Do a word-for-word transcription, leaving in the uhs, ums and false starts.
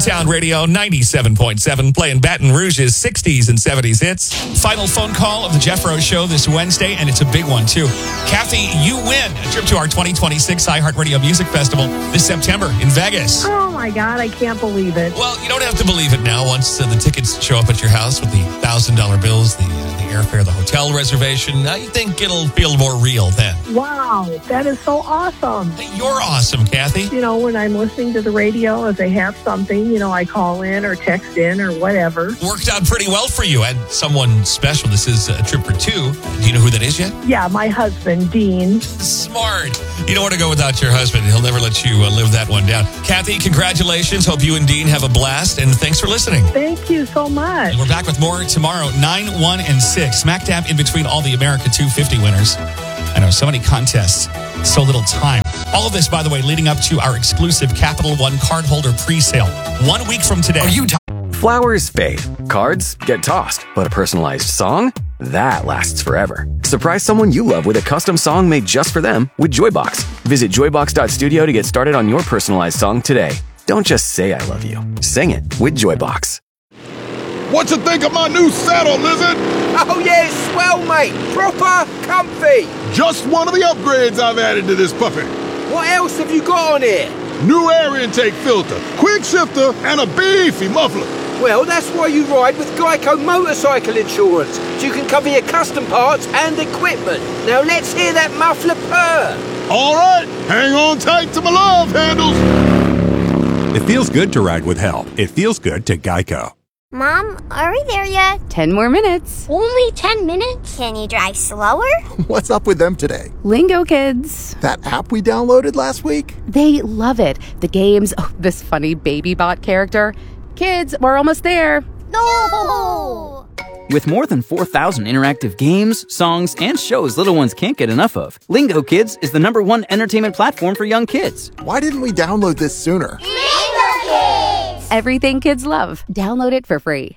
Downtown Radio ninety-seven point seven, playing Baton Rouge's sixties and seventies hits. Final phone call of the Jeff Rose Show this Wednesday, and it's a big one, too. Kathy, you win a trip to our twenty twenty-six iHeartRadio Music Festival this September in Vegas. Oh, my God, I can't believe it. Well, you don't have to believe it now. Once uh, the tickets show up at your house with the one thousand dollars bills, the, uh, the airfare, the hotel reservation, I think it'll feel more real then. Wow, that is so awesome. You're awesome, Kathy. You know, when I'm listening to the radio, if they have something, you know, I call in or text in or whatever. Worked out pretty well for you and someone special. This is a trip for two. Do you know who that is yet? Yeah, my husband, Dean. Smart. You don't want to go without your husband. He'll never let you uh, live that one down. Kathy, congratulations. Hope you and Dean have a blast, and thanks for listening. Thank you so much. And we're back with more tomorrow, nine, one, and six. Smack dab in between all the America two fifty winners. I know, so many contests, so little time. All of this, by the way, leading up to our exclusive Capital One cardholder pre-sale. One week from today. Are you t- Flowers fade, cards get tossed, but a personalized song? That lasts forever. Surprise someone you love with a custom song made just for them with Joybox. Visit joybox dot studio to get started on your personalized song today. Don't just say I love you. Sing it with Joybox. What you think of my new saddle, Lizard? Oh yeah, it's swell, mate. Proper comfy. Just one of the upgrades I've added to this puppy. What else have you got on here? New air intake filter, quick shifter, and a beefy muffler. Well, that's why you ride with Geico Motorcycle Insurance, so you can cover your custom parts and equipment. Now let's hear that muffler purr. All right, hang on tight to my love handles. It feels good to ride with help. It feels good to Geico. Mom, are we there yet? Ten more minutes. Only ten minutes? Can you drive slower? What's up with them today? Lingo Kids. That app we downloaded last week? They love it. The games, oh, this funny baby bot character. Kids, we're almost there. No! With more than four thousand interactive games, songs, and shows little ones can't get enough of, Lingo Kids is the number one entertainment platform for young kids. Why didn't we download this sooner? Lingo Kids! Everything kids love. Download it for free.